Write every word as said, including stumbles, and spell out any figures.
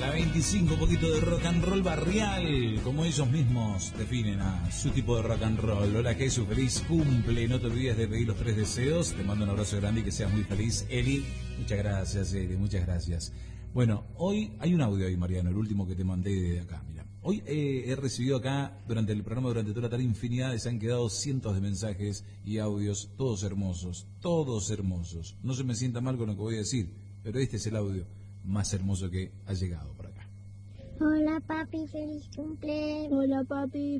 la veinticinco, un poquito de rock and roll barrial, como ellos mismos definen a su tipo de rock and roll. Hola Jesús, feliz cumple, no te olvides de pedir los tres deseos. Te mando un abrazo grande y que seas muy feliz. Eli, muchas gracias, Eli, muchas gracias. Bueno, hoy hay un audio ahí, Mariano, el último que te mandé de acá, mira. Hoy eh, he recibido acá, durante el programa, durante toda la tarde, infinidad, se han quedado cientos de mensajes y audios, todos hermosos, todos hermosos. No se me sienta mal con lo que voy a decir, pero este es el audio más hermoso que ha llegado por acá. Hola papi, feliz cumple. Hola papi,